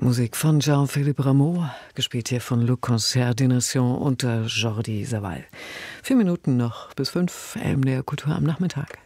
Musik von Jean-Philippe Rameau, gespielt hier von Le Concert des Nations unter Jordi Savall. 4 Minuten noch bis 5 der Kultur am Nachmittag.